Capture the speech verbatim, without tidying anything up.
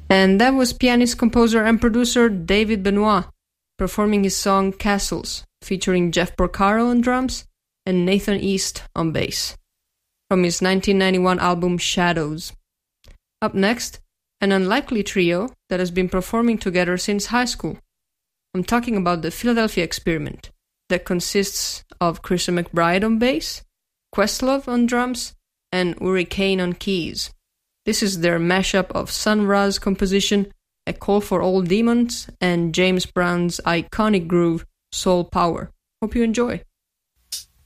And that was pianist, composer, and producer David Benoit performing his song Castles, featuring Jeff Porcaro on drums and Nathan East on bass, from his nineteen ninety-one album Shadows. Up next, an unlikely trio that has been performing together since high school. I'm talking about the Philadelphia Experiment, that consists of Christian McBride on bass, Questlove on drums, and Uri Kane on keys. This is their mashup of Sun Ra's composition, A Call for All Demons, and James Brown's iconic groove, Soul Power. Hope you enjoy.